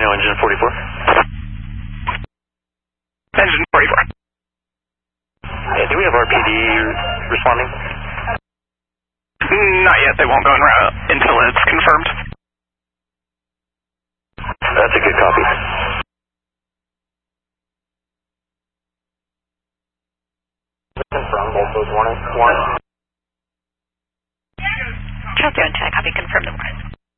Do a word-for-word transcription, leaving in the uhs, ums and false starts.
Romeo, engine forty-four. Engine forty-four. Yeah, do we have R P D responding? Not yet. They won't go en route until it's confirmed. That's a good copy. Confirm both those warnings. One. Charles Zero Ten, copy, confirm the warning.